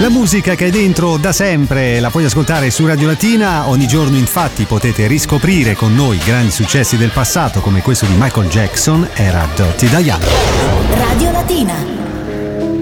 La musica che è dentro da sempre la puoi ascoltare su Radio Latina. Ogni giorno infatti potete riscoprire con noi grandi successi del passato come questo di Michael Jackson, era Dirty Diana. Radio Latina.